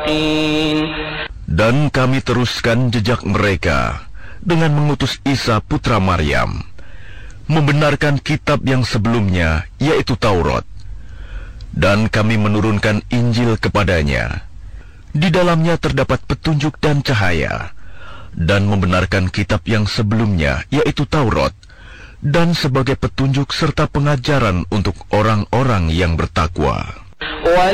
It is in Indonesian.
الصالحين. Dan kami teruskan jejak mereka dengan mengutus Isa putra Maryam, membenarkan kitab yang sebelumnya, yaitu Taurat. Dan kami menurunkan Injil kepadanya. Di dalamnya terdapat petunjuk dan cahaya, dan membenarkan kitab yang sebelumnya, yaitu Taurat, dan sebagai petunjuk serta pengajaran untuk orang-orang yang bertakwa.